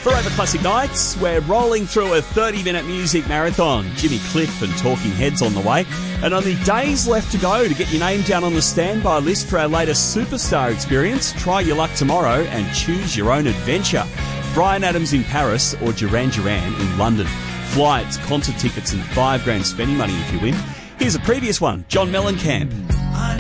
Forever Classic Nights, we're rolling through a 30-minute music marathon. Jimmy Cliff and Talking Heads on the way. And only days left to go to get your name down on the standby list for our latest Superstar experience. Try your luck tomorrow and choose your own adventure. Bryan Adams in Paris or Duran Duran in London. Flights, concert tickets and $5,000 spending money if you win. Here's a previous one, John Mellencamp.